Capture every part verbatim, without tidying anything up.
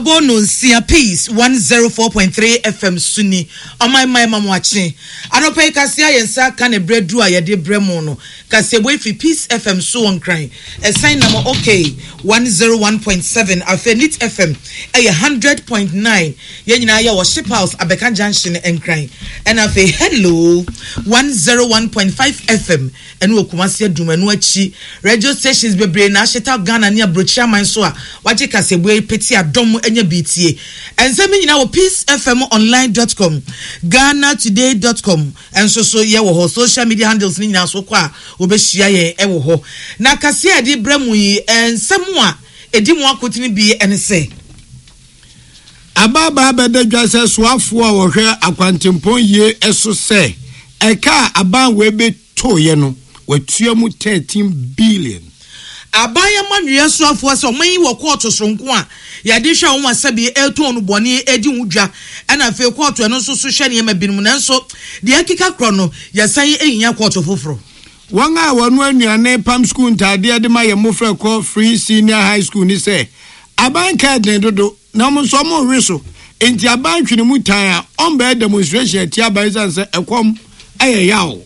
Ago no Sia Peace one oh four point three F M Suni. On my my mamwachi. I don't pay Cassia and Sa can a bread do a de bremono. Cassia wait for Peace F M so on crying. A sign number okay one oh one point seven Afenit F M a hundred point nine. Yenina ya was ship house Abeka Junction and crying. And I say hello one oh one point five F M and Wokumasia Dumanuachi radio stations be brain Asheta Ghana near Brochia Mansoa. What you can say we pity a dom and your B T A. And send me in our peace f m online dot com, ghana today dot com, and so so yeah, wo social media handles ni na so kwa obeshia ye e wo ho. Na kase ade bremu yi ensemu a edi mu akotini bi ene se. Ababa abedadwa se soafo a wo hwe akwantempon ye eso se. Eka aban we be to ye no, watua mu thirteen billion. Abaya manwe soafo se oman yi wo court sonko a ya de hwa wo asabi eton no bone edi wudwa ana fe court no so so hwe ne ma binum nanso de akika kro no ya san ehinya court foforo. Wanga wanu anuane pam school ntade de ma ye mofra ko free senior high school ni se aban ka den dodo na mo so mo reso enti aban twene mu tan a on be demonstration ti aban san se ekom ayayawo.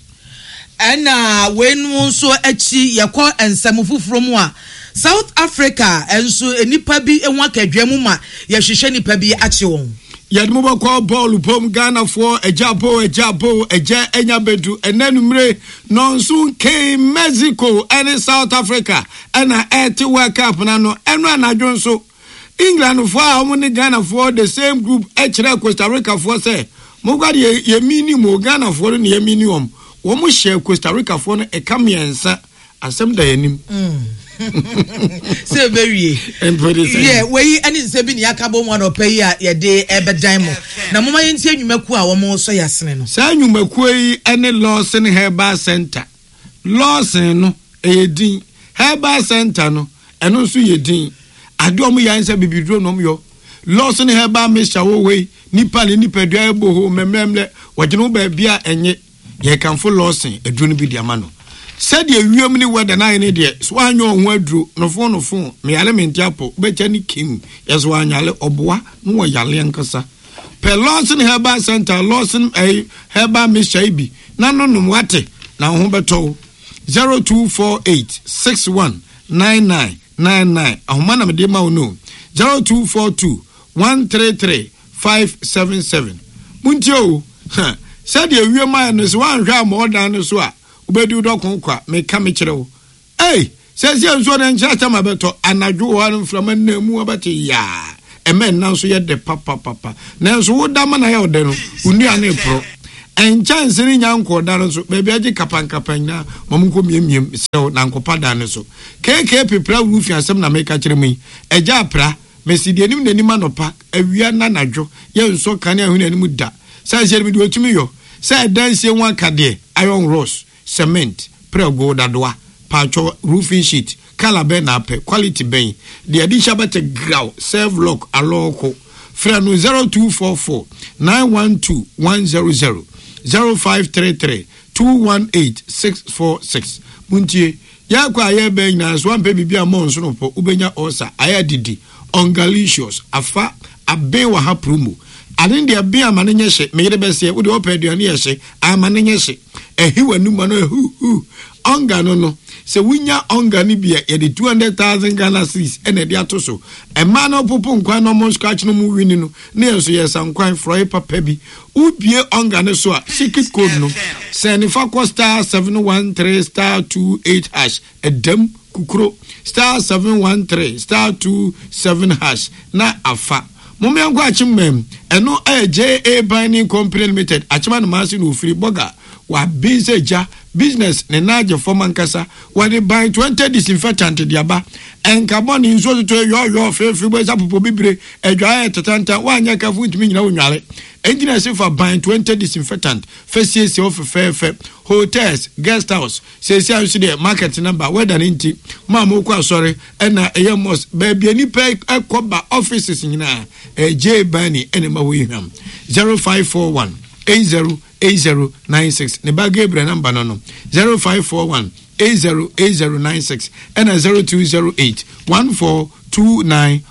Ena wenu so echi yakọ ensem fufuro mu a South Africa enso enipa bi enwa kadwam ma yehwehwe nipa bi ache won. Yadmo bako ball pom Ghana for ejabo ejabo eje enya bedu enanumre nonso ke Mexico and South Africa ena eti World Cup na no enu anadwo nso England for omo ni Ghana for the same group echire Costa Rica for say mo gwa ye minimum Ghana for ni ye minimum wo mo share Costa Rica for no e kamiensa asem da yanim mm say very yeah we any say bi ni akabo mo no pay ya ye de ebedan mo na mo ma yenti anwumaku a wo mo so yasene no sa anwumaku yi ene Lawson Herbal Center Lawson no e din Herbal Center no eno so ye din ade o mo yansa bibidro no mo yo Lawson Herbal Mixture wo we nipa ni nipa dua ebo ho memremle wagene ba bia enye ye kan fo Lawson eduro no bi dia ma no said ye wiem ni weda na ne de so anyo ho aduro no fo no fo me yale menti apo be cha ni kim yes wa anyale oboa no wo yale nkasa per Lawson Herbal Center Lawson eh Herbal Mixture bi na no no wate na ho beto zero two four eight six one nine nine nine nine ahoma na me de ma no zero two four two one three three five seven seven muntio said ye wiem ma no so wan hwa mo dan no so a ubedu do konkwa me ka me kire wo eh says ye nso na ncha chama beto anadwo wa no from na mu abati ya emen na nso ye de papa papa na nso wo da mana ya ode no unua na pro en chance ni nyanko da no so be bi agi kapan kapan na momko miemiem se na nkopa da no so keke pepra rufi asem na me ka kire mu eja pra mesidi enim na enim anopa awia na nadwo ye nso kan ahun anim da says ye mi do tumi yo say dance ye wan kade iron rose cement prego dadoa pacho roofing sheet calabe na pe quality ben the addition bete grow serve lock aloko frano zero two four four nine one two one zero zero zero five three three two one eight six four six muntie ya kwa aye ben na so ampe bibia mo so no po ubenya osa aya didi ongalicious afa abe wa ha promo ade de be amane nyehye me yede bese wo de opa aduane yehye amane nyehye ehi wanu ma no hu hu onga no no se wunya onga ni bia ye de two hundred thousand Ghana cedis ene de atoso e ma no popo nkwan no mo scratch no mu wini no na enso ye san kwan froy papa bi ubie onga no so a secret code no se ni fa ko star seven one three star two eight hash edam kukuro star seven one three star two seven hash na afa Mummy and Quachim mem, and no a J A Binding Company Limited, Achman Masin who free boga, wa busy ja, business, Nenaja Foman Casa, when they buy twenty disinfectant to Diaba, and carbon in so to your your fair free ways up for Bibre, a dry at Tanta, one yaka food me no yale. Engineers for buying twenty disinfectant, first year of fair fair, hotels, guest house, says I see the market number, where than inti, Mamma, sorry, and a yamos, baby, any pay a coba offices in a J. Bunny, and a William zero five four one eight zero eight zero nine six, Neba Gabriel number no zero five four one eight zero eight zero nine six, and a zero two zero eight one four two nine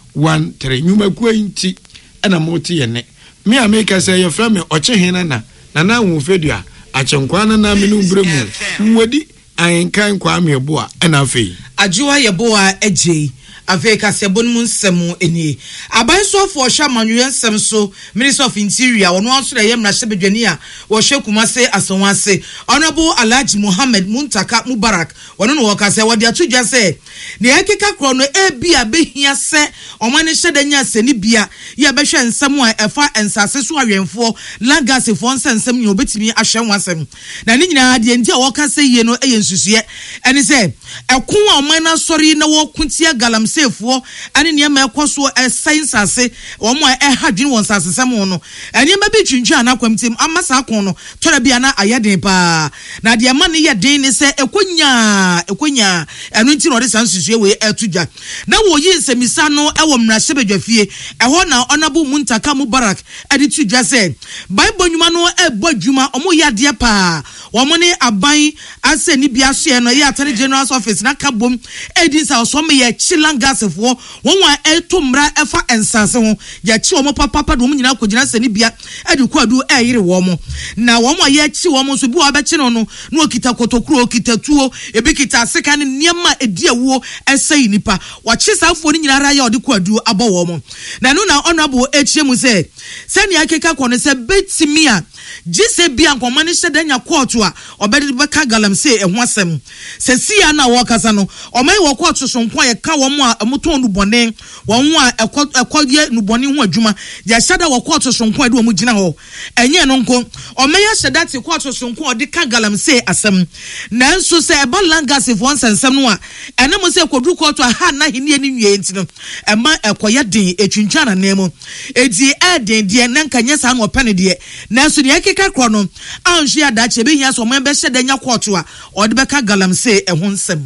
one three nyumakuo nti ɛna mo te yene me a me ka sɛ ye fra me ɔkye hena na na na wo fedua akyenkwa na na me no bremu nwodi ankan kwa me bo a ɛna afei adwoa ye bo a agye afei kasebo no nsɛm eni abansofo hwa manwe nsɛm so Minister of Interior wono ansoro ye mra hyebedwani a wo hwe kumase asonwase honorable Alhaji Mohammed Muntaka Mubarak wono no wakase wode atodwa se ne ekeka kro no ebia behia se omane hyedanya seni bia ye behwe nsɛm a ɛfa ensase so awenfo lagase fo nsɛm nye obetimi ahwe nwasɛm na ne nyina de enti a wɔkase ye no eye nsusuye ɛne se ɛko a omana sɔre na wo kuntia galamse fo ane niema ekoso science ase wo mo e hadwin won sasesem no eniema bi twintwa na kwamtim amasa akon no tora bia na ayeden pa na de ma ne yeden ne se ekonya ekonya enu nti no de sansusue we etudwa na wo yi nsemisa no e wo mrahye bedwafie eho na Honorable Muntaka Mubarak edi tudwa se bible nyuma no e bodwuma omo yade pa wo mo ne aban ase ni bia so e no ye atare general office na kabom edi sa so me ye chilanga asefo won wa eto mra efa ensase ho ya chi wo papa papa do mo nyina kogina sani bia edi kwadu e yire wo mo na wo mo ya chi wo mo so bi wa be chi no no no okita kotokuro okita tuo ebi kita seka ne niema edi awuo esai nipa wa chi safo ni nyina ra ya odi kwadu abo wo mo na no na honorable echie mu se sani akeka kono se betimi a gise bia nkoma ne hyedanya court a obedi beka galamse ehho asem se sia na wo kasa no omai wo court so nko ye ka wo mo a moton nubone won a ekɔye nubone ho adwuma ya hyada wo court so nko ade wo mu gina ho enye no nko omai hyada te court so nko ode ka galamse asem nanso se eba langase fo nsensem no a ene mo se kodu court a ha na hini ani nwie enti no ema ekɔye den etwintwa na nemo edi eden de nanka nyesa no opene de nanso de ekeka kro no anhwe adache be hia so omai be hyada nya court a ode be ka galamse ehho nsem.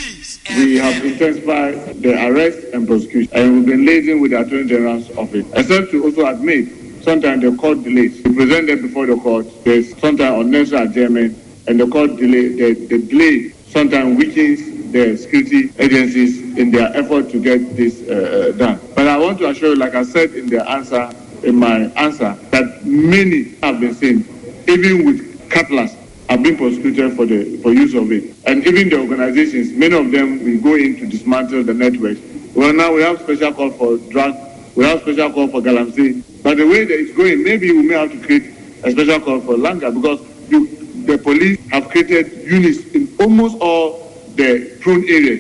We have intensified the arrest and prosecution, and we've been liaising with the Attorney General's office, except to also admit sometimes the court delays. We present them before the court, there's sometimes unnecessary adjournment, and the court delay, the, the delay sometimes weakens the security agencies in their effort to get this uh, done. But I want to assure you, like I said in the answer, in my answer, that many have been seen, even with cutlass, have been prosecuted for the for use of it. And even the organizations, many of them will go in to dismantle the networks. Well, now we have special call for drug, we have special call for galamsey. But the way that it's going, maybe we may have to create a special call for Langa, because you, the police have created units in almost all the prone areas.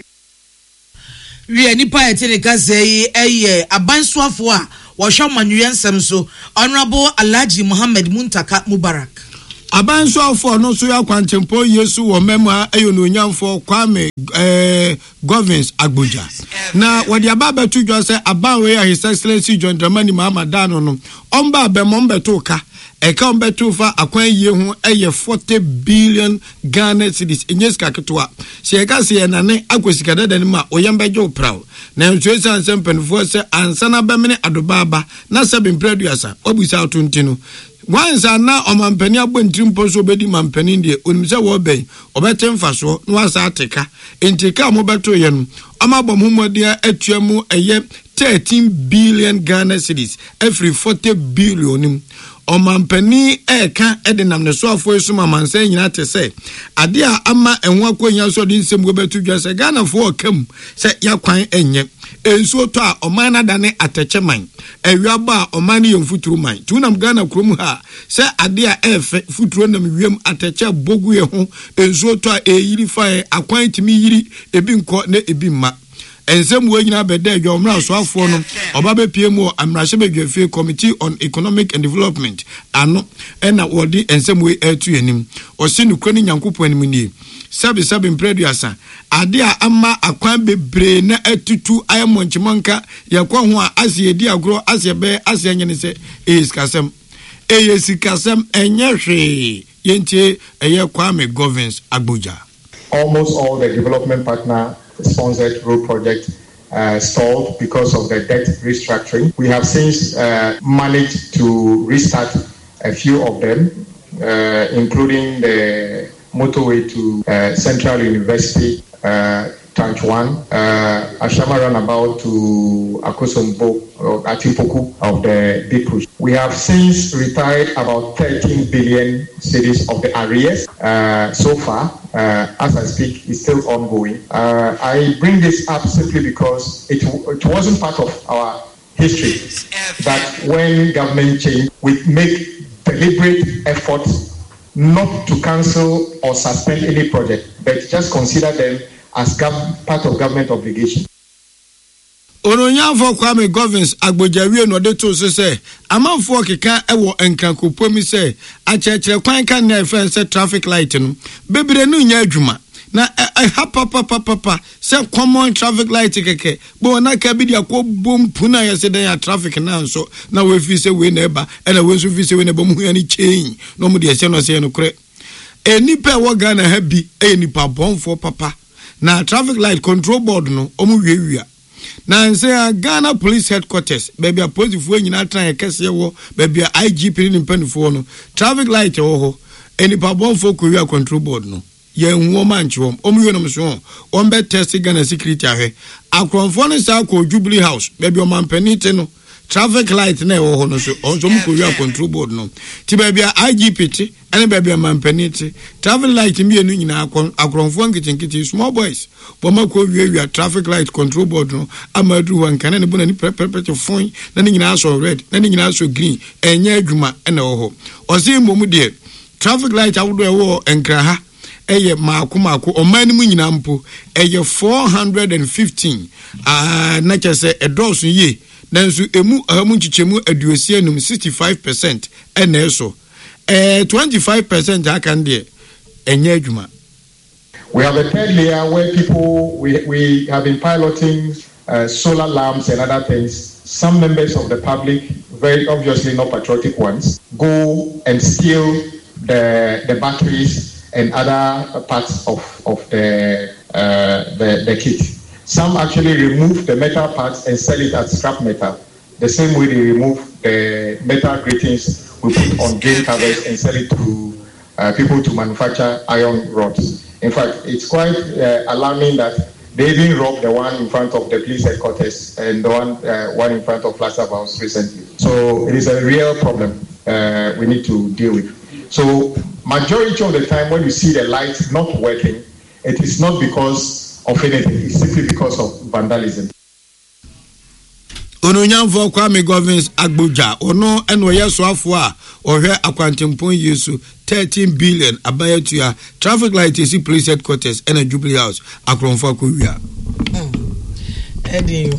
We are nipa etene kase eye abansuafo a wo hwa manwe nsem so Honorable Alhaji Mohammed Muntaka Mubarak. Abanso afọ no so ya kwantempo Yesu wo mema ayo no nyamfo Kwame eh Govins Agboja na wodi ababa tudwa se abanwe ya His Excellency John Dramani Mahama Dano no omba abemo mbeto ka eka mbeto fa akwan yie ho eye forty billion Ghana cedis enyeska ketwa se eka se enane akosika dada ni ma oyembejo praw na ntuesa ansempemfo se ansana bemene adobaba na sebin producer obusa otuntinu Wanza na omampani abontimpo so bedi mampani de onimse wo ben obete mfaso no asa ateka entika mo beto ye no amabom homodia atuamu eye thirteen billion Ghana cedis every forty billion omampani eka edenam ne so afo esuma mansan nyina te se ade a ama enwa kwanya so de nsem go beto dwa se Ghana fo okam se yakwan enye enso to a omana dane atecheman ewiaba omani yemfuturu man tunam Ghana krom ha se ade a efe futuru nam wiem ateche bogu ye ho enso to a eyiri fa akwan timi yiri ebi nko na ebi ma ensem wo nyina bede adwo mra so afo no obabe P M O amrahye bedwafie Committee on Economic and Development ano ena wodi ensem wo etu anim osi nukroni nyankopon anim ni sabi sabi mpreduasa ade a ama akwan bebre na atutu ayamonchimonka yakwa ho a ase edi agro ase be ase nyene se esikasem eyesikasem enyehwe yentie eye Kwame Govins Agboja. Almost all the development partner sponsored road project uh, stalled because of the debt restructuring. We have since uh, managed to restart a few of them, uh, including the motorway to uh, Central University, uh, Tranche one, uh, Ashama Runabout to Akosombo or Atipoku of the Big Push. We have since retired about thirteen billion cedis of the arrears uh, so far. Uh, as I speak, it's still ongoing. Uh, I bring this up simply because it, it wasn't part of our history that when government change, we make deliberate efforts not to cancel or suspend any project, but just consider them as gov- part of government obligation. Ononyanfo Kwame Govins agbojawie no de to so say amanfo keka ewo enkankopo mi say achechire kwan kan na efen say traffic light no bebre no nya adwuma na ha papa papa papa say common traffic light keke bo na ka bi dia ko bom puna ya say dan traffic na so na we fi say we na eba na we so fi say we na bom hu ya ni chain no mo de say no say no kre enipa wo Ghana ha bi enipa bonfo papa na traffic light control board no omu wiewia na say Ghana Police Headquarters baby a police fu nyina tran ekese wo baby I G P ni mpanifo no traffic light wo ho enipa bonfo korea control board no ye nwo manchwo omu no mso on be test Ghana security ahwe akronfo no sa ko Jubilee House baby o mampanite no traffic light na wo ho no so onso mu korea control board no ti baby I G P ti ene baby a mampanite traffic light mi enu nyina akronfo nkitinkiti small boys boma ko wiewia traffic light control board no amadu wan kana ne bona ni prepare phone na ni nyina so red na ni nyina so green enye adwuma ene wo ho osi mbomu de traffic light awodo e wo enkraha eye maako maako omani mu nyina mpo eye four hundred fifteen ah na chese edoso ye nanso emu ahamu nchichemu aduosia num sixty-five percent ene eso eh twenty-five percent akan de enye adwuma. We have a third layer where people, we, we have been piloting uh, solar lamps and other things. Some members of the public, very obviously not patriotic ones, go and steal the the batteries and other parts of, of the, uh, the, the kit. Some actually remove the metal parts and sell it as scrap metal. The same way they remove the metal gratings we put on drain covers and sell it to uh, people to manufacture iron rods. In fact, it's quite uh, alarming that they even robbed the one in front of the police headquarters and the one uh, one in front of Plaza House recently. So it is a real problem uh, we need to deal with. So majority of the time when you see the lights not working, it is not because of anything, it's simply because of vandalism. Ononyanfo Kwame Govins agboja ono eno yeso afo a ohwe akwantempon yesu thirteen billion abayatua traffic light is police headquarters and a Jubilee House akronfo akowia edi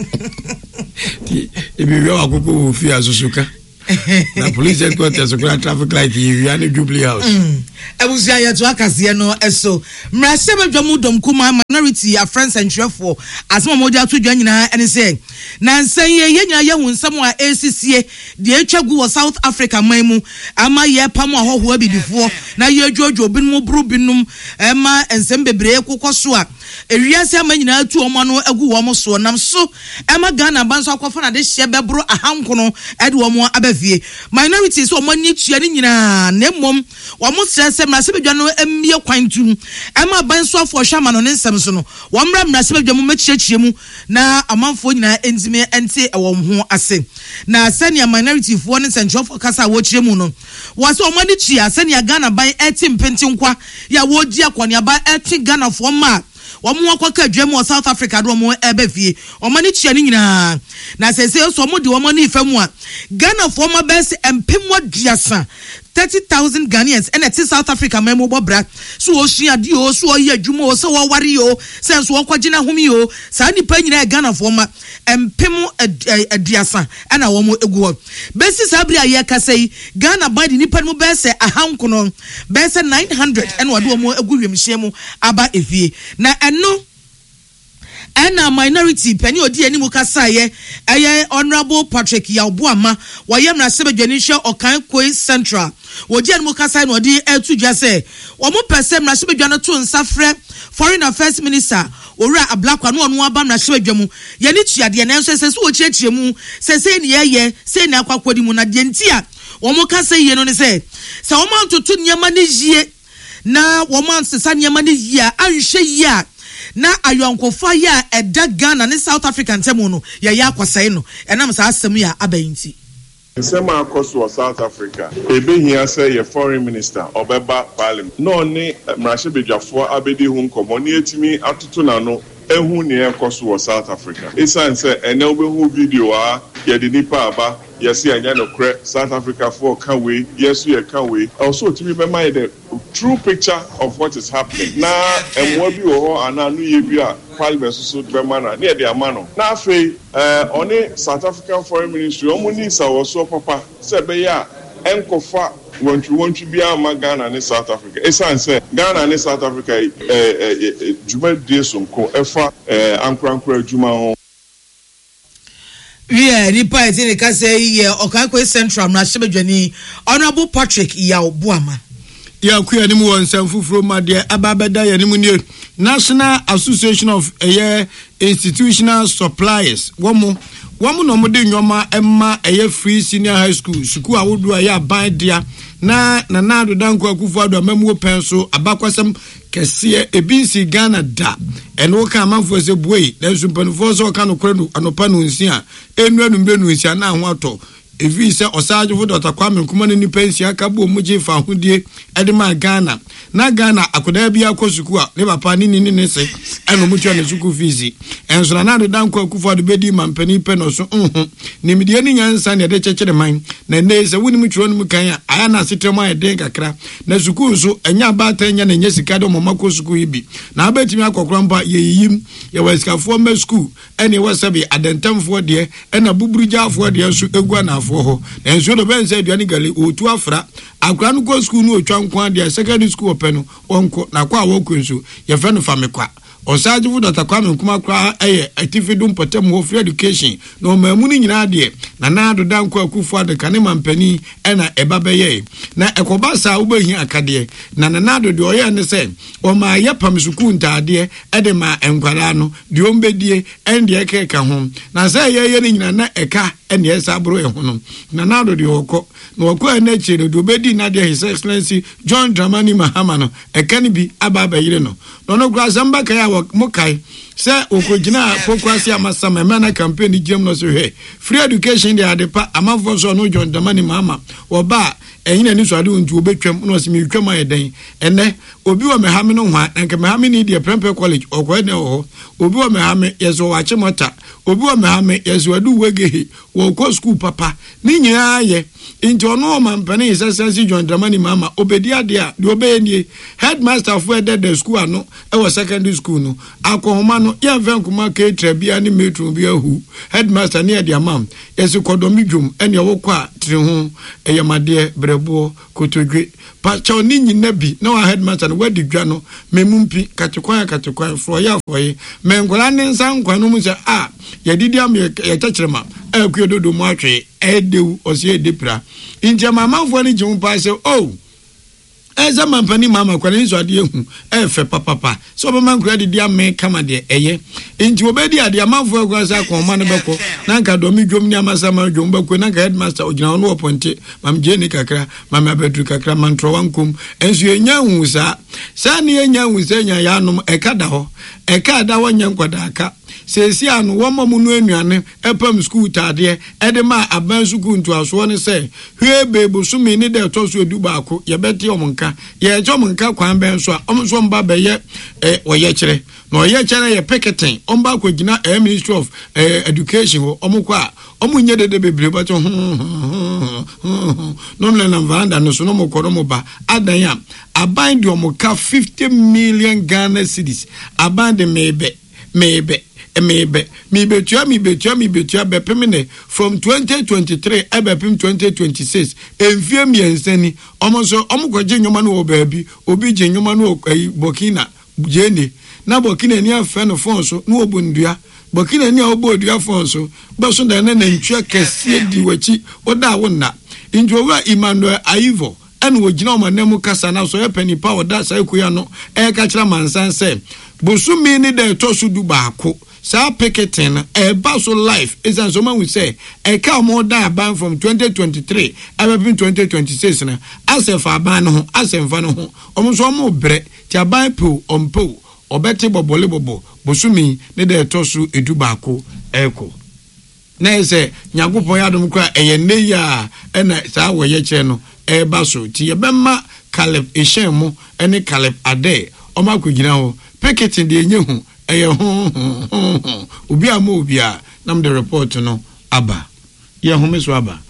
ibi wi akoko fi asusuka na police headquarters ko traffic light yi and Jubilee House abusia yeto akase no eso mrase badwamu dom kuma minority a friends and trefo asema modi atodwa nyina ene se na nsan ye yenya ye hu nsam a A C C de atwagu wo South Africa manmu ama ye pam ahoho abidifo na ye adwojo binum bru binum ema ensem bebre kokoso a ewiase ama nyina atu omo no agu wo mo so nam so ema Ghana banso akofa na de hye bebro ahankono ede wo mo abafie minority so omo ni tua ni nyina na mom wo mo stress mrase bedwa no emie kwantu ema banso afo hwama no nsem so no wo mra mrase bedwa mo machiachie mu na amanfo nyina enzime ente e wo ho ase na senior minority fo ne central focus a wo chire mu no wo se omo ni tua senior Ghana ban eti mpenti nkwa ya wo di akwani ba eti Ghana fo ma omo akwaka dwemu South Africa do omo ebefie omo ni tua ni nyina na sese so omo de omo ni ifamu a Ghana fo ma best empemwa duasa thirty thousand Ghanaians and at South Africa memo bobra so oshia di o so oye adwuma o so wari o sense wo kwagina humi o sa nipa nyina Ghana fo ma empemu aduasa ana wo mo egu besi sabri aye kasai Ghana body nipa no bese ahankono bese nine hundred and wado mo egu wemhyemu aba efie na eno ena minority penny odi animu kasaye eye honorable Patrick Yawboama waye mrase badwani hwe Okan Koi Central odi animu kasaye no odi etu dwase wo mo pese mrase badwano to nsafre foreign affairs minister owura ablakwa no ono aba mrase badwamu ye ni tuade na nso sese wo chiachie mu sese ni yeye se ni akwakwodi mu na de ntia wo mo kasaye no ne se se wo man to to nyama ne yie na wo man sesa nyama ne yie a anhwe yie a na ayɔnkofo ya ɛda Ghana ne South Africa ntɛmu no yɛ yɛ akɔsɛe no ɛnam saa asɛm yɛ abayinti nsɛm akɔso South Africa ebehia sɛ yɛ foreign minister ɔbɛba parliament no ne mmarahyɛbadwafoɔ abɛdi ho nkɔmmɔ ne etimi atoto n'ano ehu ne ɛkɔso wɔ South Africa esan sɛ ɛnɛ wobɛhu video a yɛde nipa aba yɛsi anya no korɛ South Africa for can we yes we can we also to remember the true picture of what is happening na ɛmmoa bi wɔ hɔ ana no yɛ bi a parliament so be mana near the amano na afei eh on South African foreign ministry ɔmo ni sa wɔ so papa sɛ be ya enkofa wɔntwi wɔntwi bi ama Ghana ne South Africa esan sɛ Ghana ne South Africa eh eh djuma die sonko ɛfa eh ankrankra djuma ho. Yeah, nipa eti ne ka say yeah Okankwe Central na Shebedwani Honorable Patrick Yaw Buama. Ya ku ya nimu won sanfufuro ma de ababeda ya nimu nie National Association of Air Institutional Suppliers. Womo womo no mo de nwoma emma eye free senior high school school awodu aye aban dia na na na do danko akufo ado amamu penso abakwasam kese ebinsi Ghana da eno ka amanfo se buei na nsumpanfo so ka no kora no anopa no nsia enu enu mbe no nsia na ho ato evi se osaje vo Doctor Kwame Nkrumah ni pensia ka bo mu je fa hodie edema Ghana na Ghana akoda bia kosuku a ne papa ni ni ne se eno mu twa ne suku fees enso na na do danko akufo ado bedi mampani pe no so mhm ni medie ni nyansa ne de chekere man na ne se woni mu tworo no mu kan a aya na setrema e den kakra na suku so enya ba ta enya na nya sika do mama kosuku ibi na abetimi akokro mpa ye yiyim ye wasikafo ma school ene wasabi adentamfo de ena buburujafo de so egua na ho na enso do ben say aduane gali otu afra akra no go school no otwa nkwa de secondary school openo onko na kwa wo kunso ye fe no famekwa osaje fu Doctor Kwame Nkrumah kra eye atifidum potem ho free education no mamu ni nyina de na na do danko akufo de kane mampani ena ebabeye na ekobasa ubehi akade na na na do de oye ne se o ma ye pam suku ntade e de ma enkwara no de ombedie ende ekeka ho na se ye ye ni nyina na eka ene esabro e ho no na na do de okọ na okọ na chire do bedi na de His Excellency John Dramani Mahama no eka ni bi ababayire no no no gra samba kaya mokai se okogina pokwasi amasama mana campaign gem no so he free education dey adepa amafo so no John Dramani Mahama oba ehina ni so ade ontu obetwam no se mi twam ayeden ene obi wo mehame no hwa nka mehame ni de Prempeh College okwa ne ho obi wo mehame yeso wache mota obi wo mehame yeso adu wegehe wo ko school papa ni nyina ye inti ono mampane His Excellency John Dramani Mahama obedi ade a de obeynie headmaster for the school ano e was secondary school no akohoma no ye ven kuma ke trabia ni metro bia hu headmaster ne de amam yeso kodomi dwum ene wo kwa tri ho eyamade brebo kotodwe pacho ni nyina bi na wa headmaster no wadi dwa no memumpi katekwan katekwan fro ya foye mengola ne nsan kwa no mu se a yedidi am ye kyekirema akuododo mu atwe edewu osie depra inje mama fo ni jum pa se oh eza mampani mama kwa ni so ade ehu efe papa so be man credit dia me kama de eye inji obedi ade amafo kwa sa ko ma ne beko na nka do mi dwom ni amasa ma dwom beko na nka headmaster ogina no oponte mam je ni kakra mam abetru kakra man tro wankum enso enya hu sa sa ne enya hu sa nya ya nom ekada ho ekada wonya nkwada aka sesi anu womo mu no anuane epam school tade edema aban suku ntu aso ne se hwe bebu sumi ni de to so edu baako ye beti omunka ye je omunka kwan ben so omso mba be ye eh oye kire no oye kire ye picketing omba ko gina eh, Ministry of eh, Education ho omukwa omunye de bebre ba to no mle na vanda no so no mokoro mo ba adan ya aban de omuka fifty million Ghana cedis aban de mebe mebe mebe mi betua mi betua mi betua bepemene from twenty twenty-three ebepem twenty twenty-six enfie miensani omonso omukwaje nyoma no obabi obi je nyoma no Burkina jeni na Burkina ni afa no fonso no obundua Burkina ni obodua fonso beso da na ntwa kese di wachi oda wonna injowa Emmanuel Aivo enu ogina omanemu kasa na so yepani pa oda sai kuya no e ka kira mansan se bosumi ni de to su du baako sa picketing e baso life is an someone we say e ka mo da ban from twenty twenty-three abepin twenty twenty-six na asef aban no asef fa no ho omo so mo bre ti aban po ompo obete bobole bobo bosumi ne de etosu edu baako eko na ese nyagopon yadom kra eye ne ya ena saa woye che no e ba so ti ye bema Caleb Eshemu ene Caleb Ade omakogina ho picketing de enyehu eye ho obi ama obi a nam the report no aba ye ho meso aba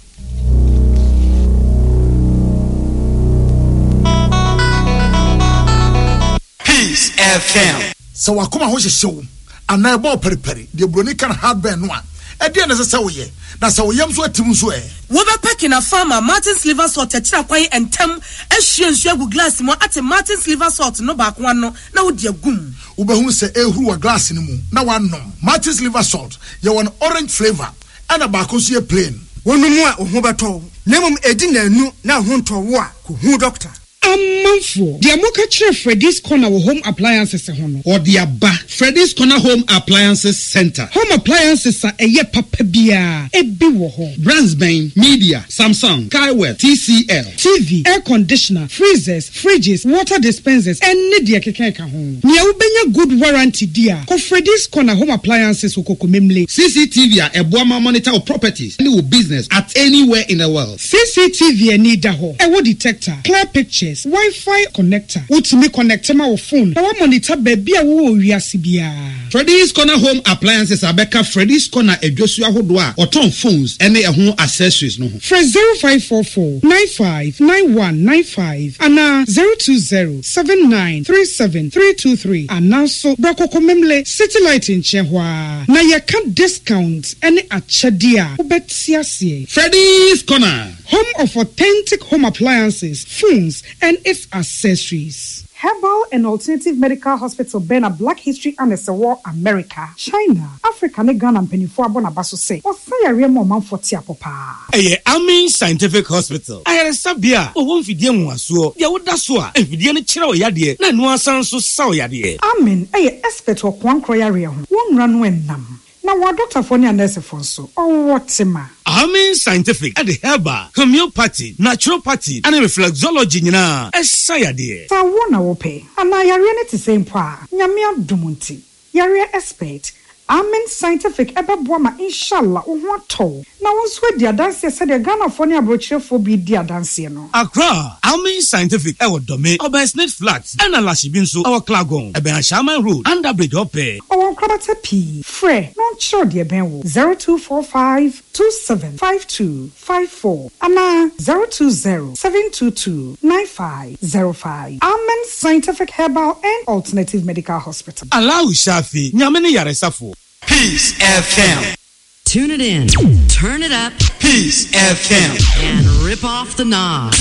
Peace F M. So wakoma ho hyehyew ana ebo periperi de broni kan hardware no a e de na se woye na se woyam so atim so e wo be pack na farmer Martin's liver salt akira kwan entem ehwie nsu agu glass mo ate Martin's liver salt no ba ko no na wo de agum wo be hu se ehuru wa glass ni mu na wanom Martin's liver salt ye won orange flavor ana ba ko so ye plain wonu mu a ho beto na mum edi na anu na ho nto wo a ko hu doctor Amanfo, the Amoka Chere Freddy's Corner Home Appliances hono or the Abba Freddy's Corner Home Appliances Center. Home appliances are a ye papa bia e bi wo ho. Brandsbane, Media, Samsung, Kaiwell, T C L, T V, air conditioner, freezers, fridges, water dispensers, and media keke ka ho. Nia ubenya good warranty dia. Ko Freddy's Corner Home Appliances ukoko memle. C C T V a boama monitor of properties any business at anywhere in the world. C C T V ni da ho. E wo detector, clear pictures, Wi-Fi connector. Utimi connect ma wo phone. Na wa monitor baby a wo wiase bia. Freddy's Corner Home Appliances abeka Freddy's Corner edwosu ahodo a oton phones ene ehun accessories no ho. Fresh zero five four four nine five nine one nine five ana zero two zero seven nine three seven three two three ana so brako komemle city light in chehwa na ye can discount ene achadia obetiasie. Freddy's Corner, home of authentic home appliances, phones and its accessories. Herbal and Alternative Medical Hospital Bena Black History and War America, China, Africa, ne Ghana penifo abona baso say. O say area mo man forty apopa. Eye Amin Scientific Hospital. Ayere sabia o won fidie mu aso. Ye woda so a fidie ne kire o yade na no asan so sa o yade. Amin eye expert o kwan kroyare ho. Won ra no enam. Na wa doctor for ni nurse for so. O wotima. Amin Scientific at the Herbal, Homeopathy, Naturopathy, and Reflexology nyina esayade. Sa wona wo pe. Ana yare ne ti same pa. Nyame adumunti. Yare expert. Amin Scientific ebe boama inshallah o ho to. Na won so dia dance se de Ghana for ni abrochirefo bi dia dance no. Accra, Amin Scientific e wo dome, Obersnet Flats, and Alashibi nso e wo Klagon, e be Ashaman Road, Underbridge Ope. O won krabata P. Fre, non sure de ben wo zero two four five two seven five two five four ana zero two zero seven two two nine five zero five. Amin Scientific Herbal and Alternative Medical Hospital. Allow Shafi, nyame ne yaresafo. Peace F M. Tune it in, turn it up, Peace F M, and rip off the knob.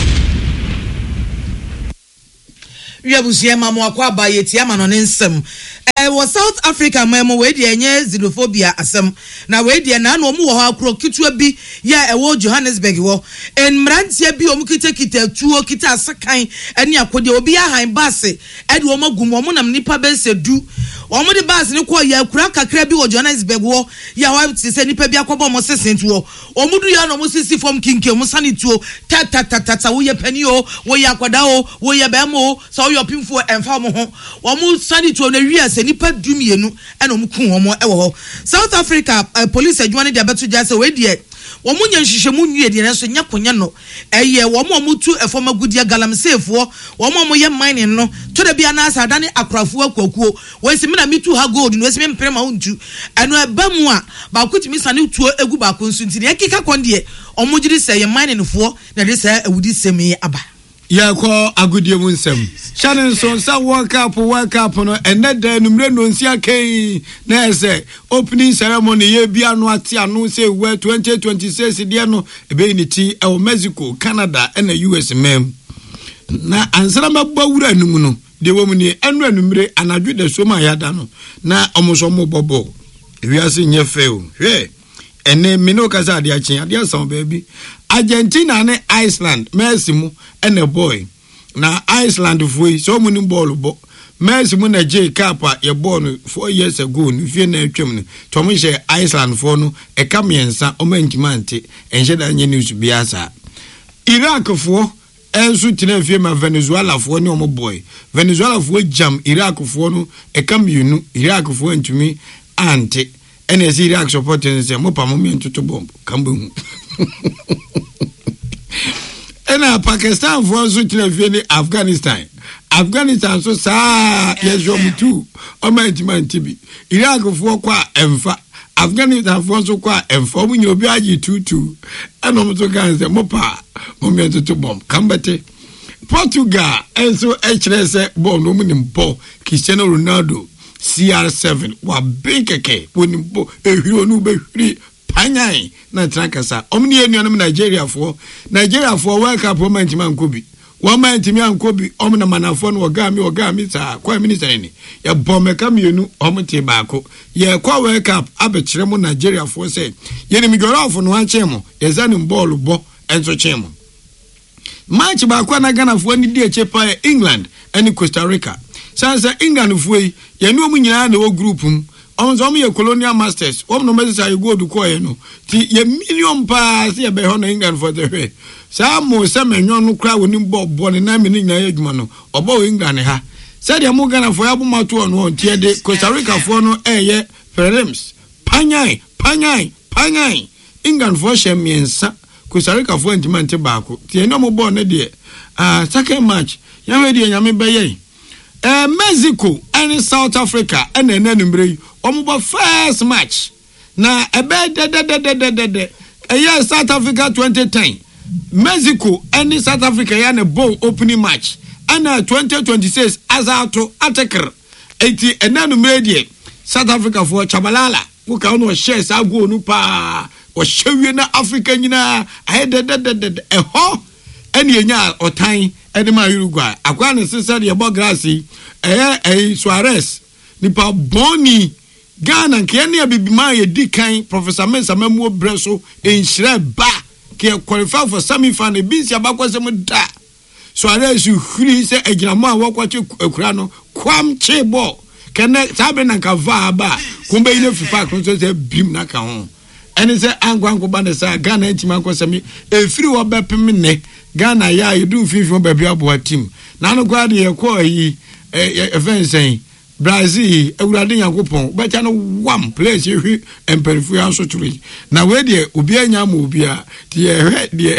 We have mamo akwa ba yeti ama no nsem eh wo South Africa memo we de enye xenophobia asem na we de na no mu wo akro kitua bi ya ewo Johannesburg wo en mrantia bi omu kita kita tuo kita asakan ene akode obi ahan base e de o magum o nam nipa bense du o mu de base ne ko ya kura kakra bi wo Johannesburg wo ya wa ti se nipa bi akobo mo sesen tuo o mu du ya no mo sisi fom kinke mo sane tuo ta ta ta ta wo ye pani o wo ya akoda o wo ye ba mo so yo pinfo emfa mo ho wo mu sane tuo na wi ase nipa dumienu ena omu kun homo e wo ho. South Africa uh, police adwane de abeto jase we de wo mu nya nhihwehemu nwie de nso nya konya no eye wo mu omutu efoma gudia galamsefo wo mu ye mining no to da bia na asada ne akrafo akwakuo wo esi me na mitu ha gold no esi me mpere ma huntu eno eba mu a ba kutimi sane tuo egu ba ko nsu ntini ekika konde omu giri se ye mining fo na de se awudi semi aba ya ko agudie mu nsem channel so sa world cup world cup no eneda numre no nsia kai na ese opening ceremony ye bia no ate anu say we twenty twenty-six dia no ebe ni ti e Mexico, Canada and U S mem na ansara mabba wura numu no de wo mu ni enu anumre anadwe de so ma yada no na omoso mo bobo wi ase nye fe o hwe ene mino kasa de achen ade asan baby Argentina and Iceland Messi mu and a boy na Iceland foi so many ball bo Messi mu na J Cup ye born four years ago ni fie na atwam ni to mo she Iceland for no e ka miensa o mantimante enje da nye news biasa Iraq for enso tena fie ma Venezuela fo ne omo boy Venezuela fo jam Iraq fo no e kam yunu Iraq fo ntumi ante ene esi Iraq supporting se mo pa mo mi ntoto bomb kambe hu ena Pakistan fo so tena fie ni Afghanistan Afghanistan so sa yejo mutu o ma ntima ntibi Iraq fo kwa emfa Afghanistan fo so kwa emfa mo nyobi agi tutu eno mo to kan se mo pa mo mi ntoto bomb kambete Portugal enso echrese bomb no mo nimpo Cristiano Ronaldo C R seven wa binkeke wonimpo ehiro no be hiri panyan na trakasa omni enuanom Nigeria fo Nigeria fo World Cup moment man kobi one man timi ankobi omna manafo no oga mi oga mi sa kwa minister ni ya bomeka mienu omte baako ye kwa World Cup abekire mo Nigeria fo say ye ni migoro fo no anchemo ye zanim ball bo enso chemo match baako na Ghana fo ni di echepa England and Costa Rica sansa England fo yi ye no mu nyina na wo group um onzo mo ye Colonial Masters wo no message go do ko ye no ti ye million pass ye be ho na England for the way sa mo se menyo no kra woni bo bo ne na me ni nyina adwuma no obo England ha said ya mo Ghana fo ya bo mato no on tie de Costa Rica fo no eye prelims panyan panyan panyan England fo hye miensa Costa Rica fo ntima nte baako tie no mo bo ne de ah second match ya we de nyame beye eh Mexico and South Africa and enanumbre omo first match na ebe de de de de de de eh South Africa twenty ten Mexico and South Africa yana bowl opening match and twenty twenty-six azato attacker eighty enanumbre de South Africa for Chabalala who ka no share sa go no pa o hyewe na Africa nyina ahe de de de de eh ho ene enya otan ene ma Uruguay akwa ne sisa de bo grassi eh eh Suarez nipa boni Ghana ke ne abibima ye dikan Professor Mensa Mamuo Breso enhire ba ke qualify for semi final binsi abakwasem da Suarez huri se aginamo a wakwache akura no kwam chebo kene sabe na kava ba kumbe ine fifa ko so se bim na ka ho ene se angwanko ba ne sa Ghana entima kwasemi efiri wo bepem ne Ghana ya yedu fifi ba bia bo team na no kwade ye ko yi e fensen Brazil ewurade yakopon becha no one place hwi emperifu ya so turi na we de obi anya ma obi a tie hwe de